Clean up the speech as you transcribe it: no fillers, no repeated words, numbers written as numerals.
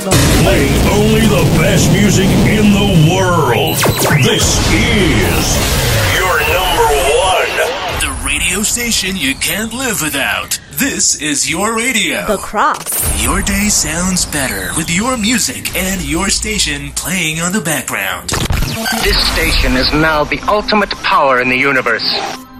Playing only the best music in the world. This is your number one. The radio station you can't live without. This is your radio. The Cross. Your day sounds better with your music and your station playing on the background. This station is now the ultimate power in the universe.